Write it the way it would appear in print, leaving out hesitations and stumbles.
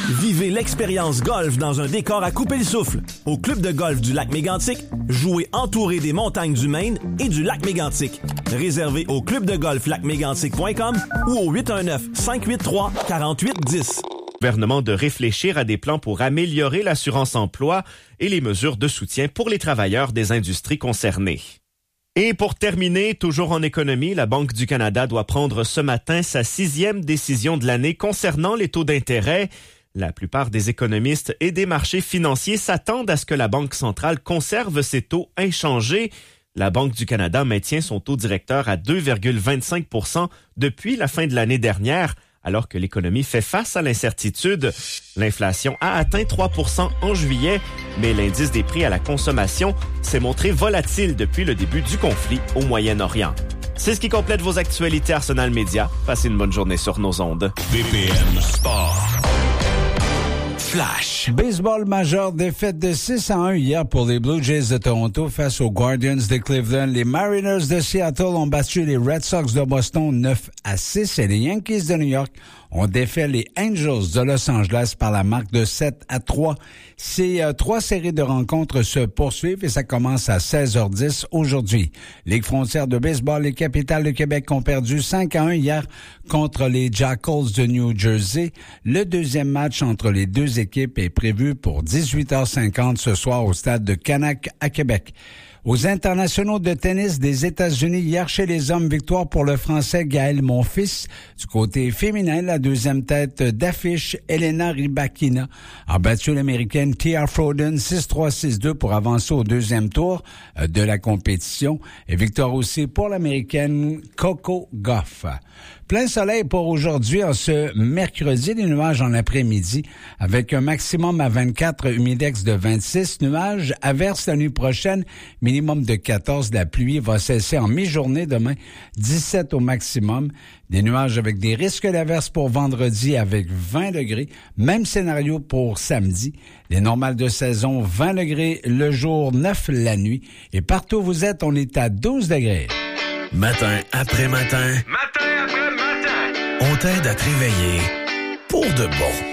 Vivez l'expérience golf dans un décor à couper le souffle. Au club de golf du lac Mégantic, jouez entouré des montagnes du Maine et du lac Mégantic. Réservez au clubdegolflacmégantic.com ou au 819-583-4810. Gouvernement de réfléchir à des plans pour améliorer l'assurance emploi et les mesures de soutien pour les travailleurs des industries concernées. Et pour terminer, toujours en économie, la Banque du Canada doit prendre ce matin sa 6e décision de l'année concernant les taux d'intérêt. La plupart des économistes et des marchés financiers s'attendent à ce que la Banque centrale conserve ses taux inchangés. La Banque du Canada maintient son taux directeur à 2,25 % depuis la fin de l'année dernière, alors que l'économie fait face à l'incertitude. L'inflation a atteint 3 % en juillet, mais l'indice des prix à la consommation s'est montré volatile depuis le début du conflit au Moyen-Orient. C'est ce qui complète vos actualités Arsenal Média. Passez une bonne journée sur nos ondes. BPM Sport. Flash. Baseball majeur, défaite de 6-1 hier pour les Blue Jays de Toronto face aux Guardians de Cleveland. Les Mariners de Seattle ont battu les Red Sox de Boston 9-6 et les Yankees de New York ont défait les Angels de Los Angeles par la marque de 7-3. Ces 3 séries de rencontres se poursuivent et ça commence à 16h10 aujourd'hui. Ligue frontière de baseball, les Capitals de Québec ont perdu 5-1 hier contre les Jackals de New Jersey. Le deuxième match entre les deux équipes est prévu pour 18h50 ce soir au stade de Canac à Québec. Aux internationaux de tennis des États-Unis, hier chez les hommes, victoire pour le Français Gaël Monfils. Du côté féminin, la deuxième tête d'affiche, Elena Rybakina, a battu l'Américaine Tia Froden 6-3, 6-2 pour avancer au deuxième tour de la compétition. Et victoire aussi pour l'Américaine Coco Gauff. Plein soleil pour aujourd'hui, en ce mercredi, des nuages en après-midi, avec un maximum à 24, humidex de 26, nuages, averses la nuit prochaine, minimum de 14, la pluie va cesser en mi-journée demain, 17 au maximum, des nuages avec des risques d'averses pour vendredi avec 20 degrés, même scénario pour samedi, les normales de saison 20 degrés le jour, 9 la nuit, et partout où vous êtes, on est à 12 degrés. Matin après matin. On t'aide à te réveiller pour de bon.